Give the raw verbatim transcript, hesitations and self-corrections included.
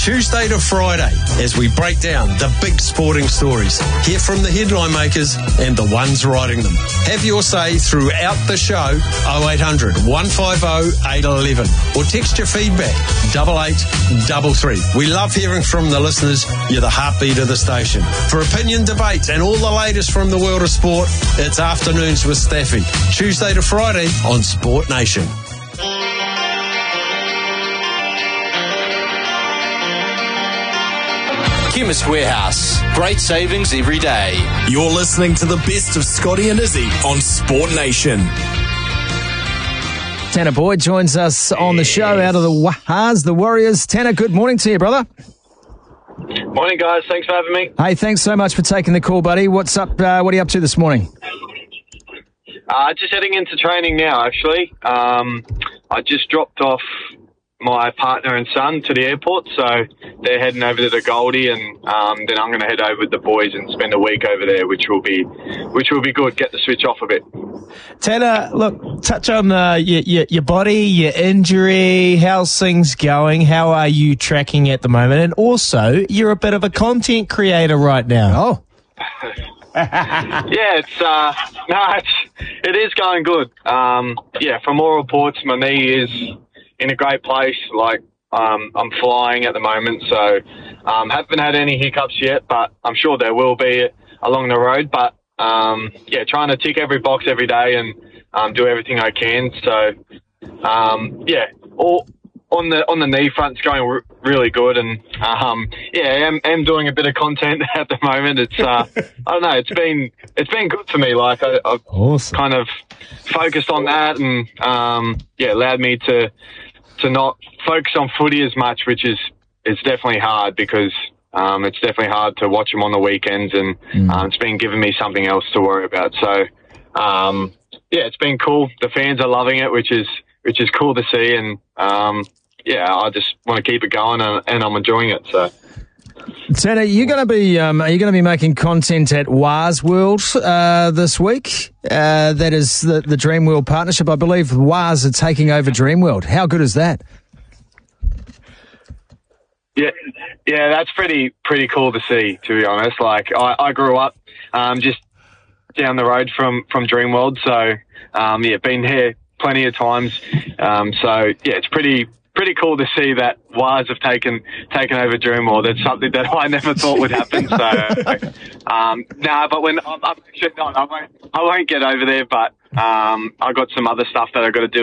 Tuesday to Friday, as we break down the big sporting stories. Hear from the headline makers and the ones writing them. Have your say throughout the show, oh eight hundred, one five oh, eight one one, or text your feedback, double eight double three. We love hearing from the listeners. You're the heartbeat of the station. For opinion, debate, and all the latest from the world of sport, it's Afternoons with Staffy. Tuesday to Friday on Sport Nation. Chemist Warehouse. Great savings every day. You're listening to the best of Scotty and Izzy on Sport Nation. Tanner Boyd joins us on the show out of the Wahas, the Warriors. Tanner, good morning to you, brother. Morning, guys. Thanks for having me. Hey, thanks so much for taking the call, buddy. What's up? Uh, what are you up to this morning? Uh, just heading into training now, actually. Um, I just dropped off my partner and son to the airport, so they're heading over to the Goldie, and um, then I'm going to head over with the boys and spend a week over there, which will be which will be good. Get the switch off a bit. Tanner, look, touch on uh, your, your your body, your injury. How's things going? How are you tracking at the moment? And also, you're a bit of a content creator right now. Oh. yeah, it's uh, no, it's it is going good. Um, yeah, from all reports, my knee is in a great place. Like, um, I'm flying at the moment, so um, haven't had any hiccups yet, but I'm sure there will be along the road. But um, yeah, trying to tick every box every day and um, do everything I can. So um, yeah, all on the on the knee front's going r- really good, and um, yeah, I'm, I'm doing a bit of content at the moment. It's uh, I don't know, it's been it's been good for me. Like I, I've awesome. kind of focused on that, and um, yeah, allowed me to. to not focus on footy as much, which is it's definitely hard because um, it's definitely hard to watch them on the weekends, and mm. um, it's been giving me something else to worry about. So, um, yeah, it's been cool. The fans are loving it, which is which is cool to see, and um, yeah, I just want to keep it going, and, and I'm enjoying it. So. Tanner, you're going to be um, are you going to be making content at Waz World uh, this week? Uh, that is the, the Dreamworld partnership. I believe Waz are taking over Dreamworld. How good is that? Yeah, yeah, that's pretty pretty cool to see. To be honest, like I, I grew up um, just down the road from from Dreamworld, so um, yeah, been here plenty of times. Um, so yeah, it's pretty. Pretty cool to see that Waz have taken taken over Dreamworld. That's something that I never thought would happen. So, um, no, nah, but when I'm, I'm actually not, I won't I won't get over there. But um, I got some other stuff that I got to do